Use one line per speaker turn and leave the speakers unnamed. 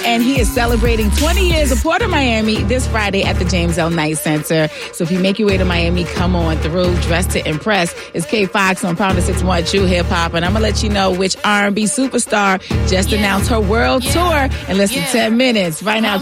And he is celebrating 20 years of Port of Miami this Friday at the James L. Knight Center. So if you make your way to Miami, come on through. Dress to Impress. It's K Fox on Pounder 6-1 True Hip Hop. And I'm going to let you know which R&B superstar just announced her world tour in less than 10 minutes. Right now,